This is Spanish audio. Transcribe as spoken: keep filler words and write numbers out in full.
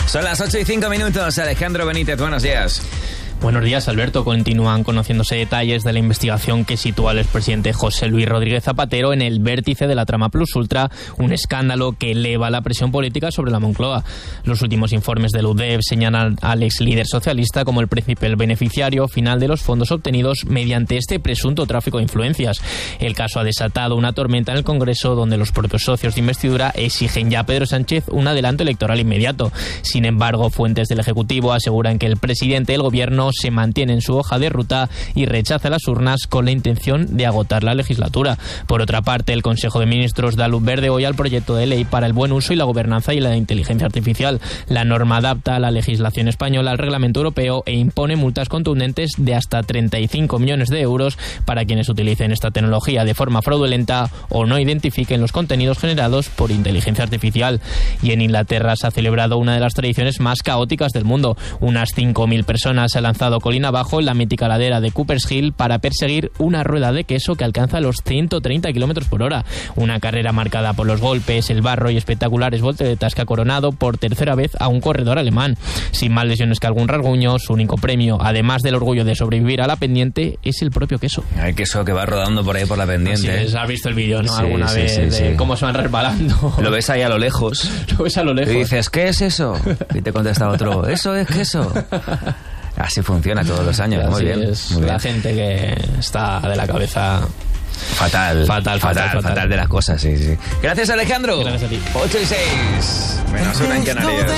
Son las ocho y cinco minutos. Alejandro Benítez, buenos días. Buenos días, Alberto. Continúan conociéndose detalles de la investigación que sitúa al expresidente José Luis Rodríguez Zapatero en el vértice de la trama Plus Ultra, un escándalo que eleva la presión política sobre la Moncloa. Los últimos informes del U D E F señalan al ex líder socialista como el principal beneficiario final de los fondos obtenidos mediante este presunto tráfico de influencias. El caso ha desatado una tormenta en el Congreso, donde los propios socios de investidura exigen ya a Pedro Sánchez un adelanto electoral inmediato. Sin embargo, fuentes del Ejecutivo aseguran que el presidente del Gobierno se mantiene en su hoja de ruta y rechaza las urnas con la intención de agotar la legislatura. Por otra parte, el Consejo de Ministros da luz verde hoy al proyecto de ley para el buen uso y la gobernanza y la inteligencia artificial. La norma adapta la legislación española al reglamento europeo e impone multas contundentes de hasta treinta y cinco millones de euros para quienes utilicen esta tecnología de forma fraudulenta o no identifiquen los contenidos generados por inteligencia artificial. Y en Inglaterra se ha celebrado una de las tradiciones más caóticas del mundo. Unas cinco mil personas se han lanzado colina abajo en la mítica ladera de Coopers Hill para perseguir una rueda de queso que alcanza los ciento treinta kilómetros por hora. Una carrera marcada por los golpes, el barro y espectaculares volteretas que ha coronado por tercera vez a un corredor alemán. Sin más lesiones que algún rasguño, su único premio, además del orgullo de sobrevivir a la pendiente, es el propio queso. Hay queso que va rodando por ahí por la pendiente. Sí, has visto el vídeo, ¿no? Sí, Alguna sí, vez sí, de sí. cómo se van resbalando. Lo ves ahí a lo lejos. Lo ves a lo lejos. Y dices, ¿qué es eso? Y te contesta otro, eso es queso. Así funciona todos los años. Así muy bien. Es muy la bien. gente que está de la cabeza Fatal, fatal, fatal, fatal, fatal, fatal de las cosas, sí, sí. Gracias, Alejandro. Gracias a ti. ocho y seis. Menos una en Canarias.